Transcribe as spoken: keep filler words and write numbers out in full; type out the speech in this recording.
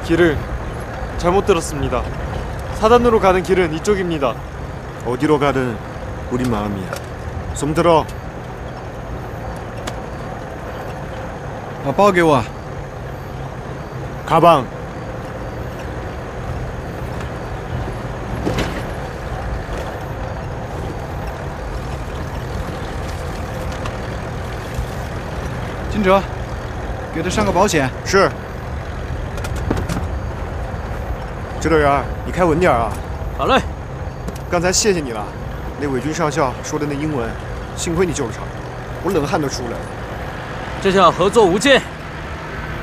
길을 잘못 들었습니다. 사단으로 가는 길은 이쪽입니다. 어디로 가든 우리 마음이야. 손 들어. 把包给我。 가방. 金哲，给他上个保险。 是。指导员，你开稳点啊！ 好嘞。 刚才谢谢你了，那伪军上校说的那英文，幸亏你救了场，我冷汗都出来了。 这叫合作无间。